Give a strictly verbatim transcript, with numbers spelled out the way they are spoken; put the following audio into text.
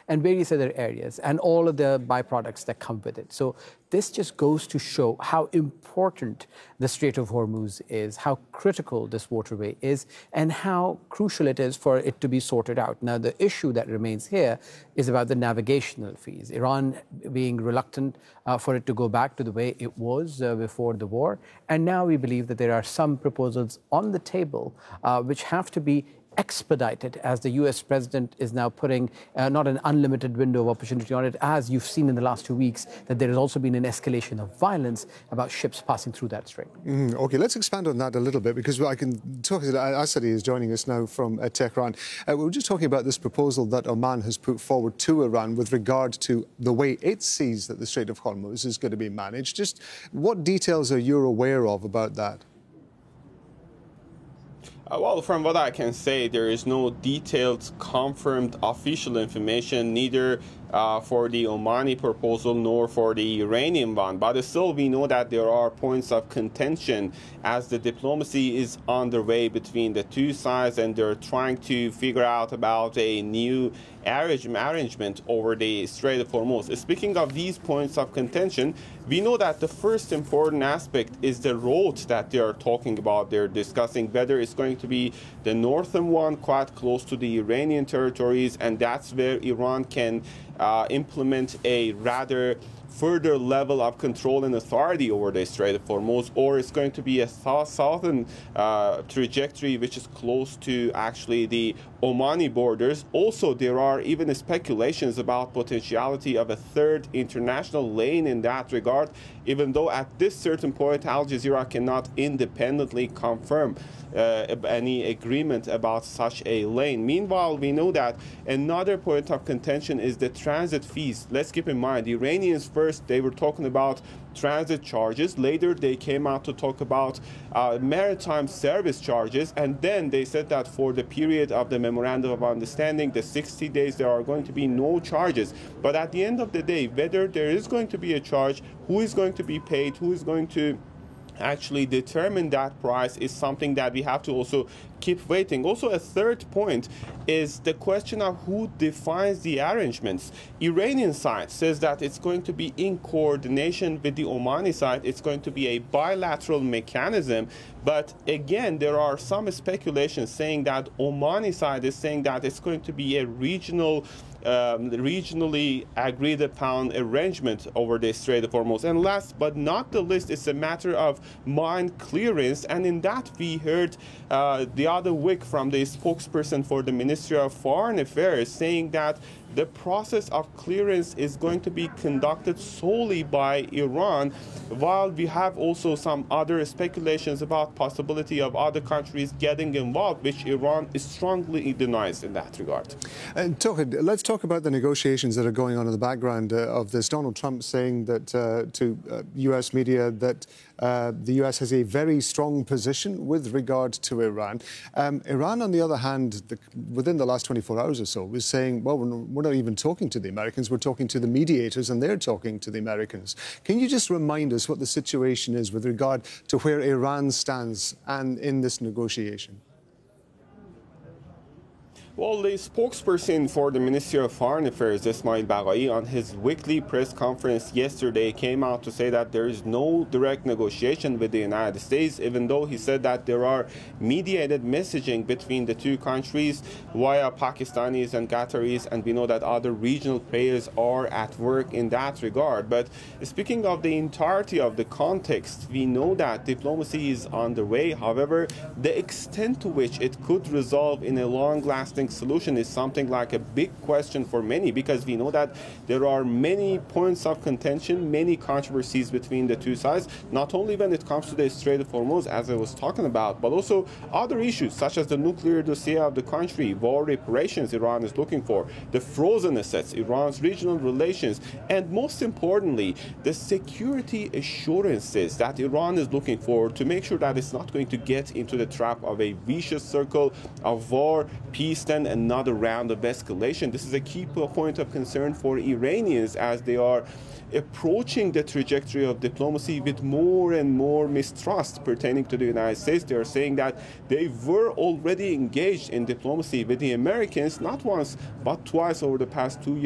and various other areas, and all of the byproducts that come with it. So this just goes to show how important the Strait of Hormuz is, how critical this waterway is, and how crucial it is for it to be sorted out. Now, the issue that remains here is about the navigational fees. Iran being reluctant uh, for it to go back to the way it was uh, before the war. And now we believe that there are some proposals on the table uh, which have to be expedited, as the U S president is now putting uh, not an unlimited window of opportunity on it, as you've seen in the last two weeks, that there has also been an escalation of violence about ships passing through that strait. Mm, okay, let's expand on that a little bit, because I can talk. Asadi is joining us now from uh, Tehran. Uh, we were just talking about this proposal that Oman has put forward to Iran with regard to the way it sees that the Strait of Hormuz is going to be managed. Just what details are you aware of about that? Uh, well, from what I can say, there is no detailed, confirmed official information, neither uh, for the Omani proposal nor for the Iranian one. But still, we know that there are points of contention as the diplomacy is underway between the two sides, and they're trying to figure out about a new arrangement over the Strait of Hormuz. Speaking of these points of contention, we know that the first important aspect is the road that they are talking about. They're discussing whether it's going to be the northern one, quite close to the Iranian territories, and that's where Iran can uh, implement a rather further level of control and authority over the Strait of Hormuz, or it's going to be a south southern uh, trajectory which is close to actually the Omani borders. Also, there are even speculations about potentiality of a third international lane in that regard, even though at this certain point Al Jazeera cannot independently confirm uh, any agreement about such a lane. Meanwhile, we know that another point of contention is the transit fees. Let's keep in mind, the Iranians first, they were talking about transit charges. Later, they came out to talk about uh, maritime service charges. And then they said that for the period of the Memorandum of Understanding, the sixty days, there are going to be no charges. But at the end of the day, whether there is going to be a charge, who is going to be paid, who is going to actually determine that price is something that we have to also keep waiting. Also, a third point is the question of who defines the arrangements. Iranian side says that it's going to be in coordination with the Omani side. It's going to be a bilateral mechanism. But again, there are some speculations saying that Omani side is saying that it's going to be a regional Um, regionally agreed upon arrangement over the Strait of Hormuz. And last but not the least, it's a matter of mine clearance. And in that, we heard uh, the other week from the spokesperson for the Ministry of Foreign Affairs saying that the process of clearance is going to be conducted solely by Iran, while we have also some other speculations about possibility of other countries getting involved, which Iran strongly denies in that regard. And Tawhid, let's talk about the negotiations that are going on in the background uh, of this. Donald Trump saying that uh, to uh, U S media that uh, the U S has a very strong position with regard to Iran. Um, Iran, on the other hand, the, within the last twenty-four hours or so, was saying, well, we're, we're not even talking to the Americans, we're talking to the mediators, and they're talking to the Americans. Can you just remind us what the situation is with regard to where Iran stands and in this negotiation? Well, the spokesperson for the Ministry of Foreign Affairs, Ismail Baghai, on his weekly press conference yesterday came out to say that there is no direct negotiation with the United States, even though he said that there are mediated messaging between the two countries via Pakistanis and Qataris, and we know that other regional players are at work in that regard. But speaking of the entirety of the context, we know that diplomacy is underway. However, the extent to which it could resolve in a long-lasting solution is something like a big question for many, because we know that there are many points of contention, many controversies between the two sides, not only when it comes to the Strait of Hormuz, as I was talking about, but also other issues such as the nuclear dossier of the country, war reparations Iran is looking for, the frozen assets, Iran's regional relations, and most importantly, the security assurances that Iran is looking for to make sure that it's not going to get into the trap of a vicious circle of war, peace, and another round of escalation. This is a key point of concern for Iranians as they are approaching the trajectory of diplomacy with more and more mistrust pertaining to the United States. They are saying that they were already engaged in diplomacy with the Americans, not once, but twice over the past two years.